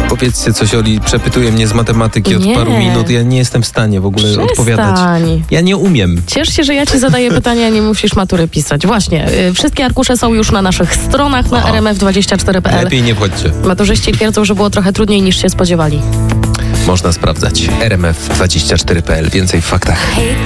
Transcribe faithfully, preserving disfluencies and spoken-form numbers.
Powiedzcie coś, Oli, przepytuje mnie z matematyki od Nie. paru minut. Ja nie jestem w stanie w ogóle Przestań. odpowiadać. Ja nie umiem. Ciesz się, że ja ci zadaję pytania, a nie musisz matury pisać. Właśnie, y, wszystkie arkusze są już na naszych stronach na Aha. r m f dwadzieścia cztery kropka p l. Lepiej nie wchodźcie. Maturzyści twierdzą, że było trochę trudniej niż się spodziewali. Można sprawdzać. r m f dwadzieścia cztery kropka p l. Więcej w faktach.